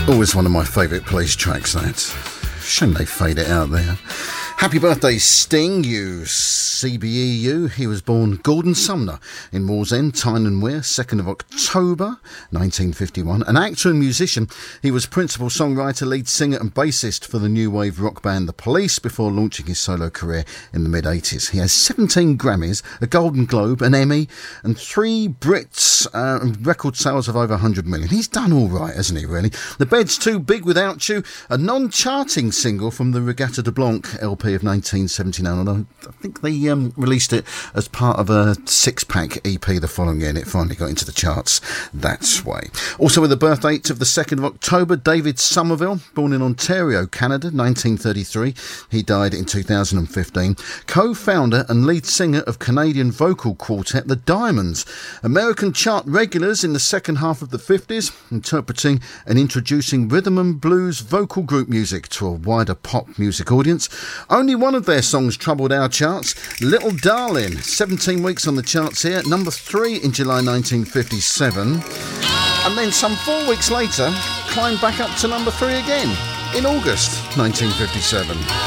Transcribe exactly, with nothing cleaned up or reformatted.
Always one of my favourite police tracks, that. Shame they fade it out there. Happy birthday, Sting, you C B E U. He was born Gordon Sumner in Wallsend, Tyne and Wear, second of October nineteen fifty-one. An actor and musician, he was principal songwriter, lead singer and bassist for the new wave rock band The Police before launching his solo career in the mid-eighties. He has seventeen Grammys, a Golden Globe, an Emmy and three Brits, uh, record sales of over one hundred million. He's done all right, hasn't he, really? The Bed's Too Big Without You, a non-charting single from the Regatta de Blanc L P of nineteen seventy-nine, although I think they um, released it as part of a six-pack E P the following year, and it finally got into the charts that way. Also with the birth date of the second of October, David Somerville, born in Ontario, Canada, nineteen thirty-three. He died in two thousand fifteen. Co-founder and lead singer of Canadian vocal quartet The Diamonds. American chart regulars in the second half of the fifties, interpreting and introducing rhythm and blues vocal group music to a wider pop music audience. Only one of their songs troubled our charts, Little Darling, seventeen weeks on the charts here, number three in July nineteen fifty-seven, and then some four weeks later, climbed back up to number three again, in August nineteen fifty-seven.